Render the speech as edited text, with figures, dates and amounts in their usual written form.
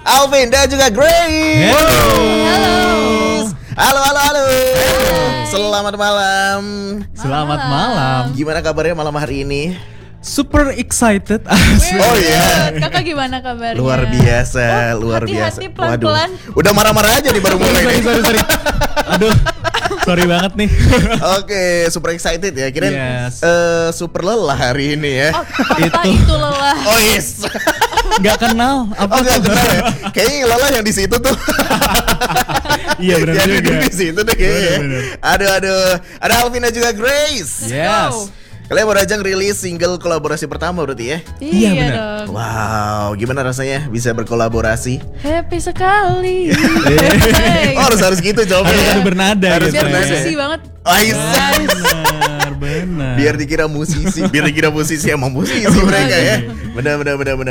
Alvin dan juga Grace. Halo. Halo. Selamat malam. Selamat malam. Gimana kabarnya malam hari ini? Super excited. Oh iya. Kakak gimana kabarnya? Luar biasa. Hati-hati pelan-pelan. Udah marah-marah aja nih baru mulai. Sorry. Aduh, sorry banget nih. Oke, super excited ya. Kirain Yes. super lelah hari ini ya. Apa itu lelah? Oh yes. Gak kenal apa Enggak tuh? kenal ya. Kayaknya yang lelah yang di situ tuh. Iya benar Yang juga. duduk di situ tuh kayaknya. Bener. Aduh. Ada Alvin dan juga Grace. Yes. Kalian baru aja ngerilis single kolaborasi pertama berarti ya? Iya, benar. dong. Wow, gimana rasanya bisa berkolaborasi? Happy sekali. Oh harus gitu jawabnya. Harus bernada Harus gitu. Biar bernada. musisi banget. Benar. Biar dikira musisi emang musisi mereka ya. Benar.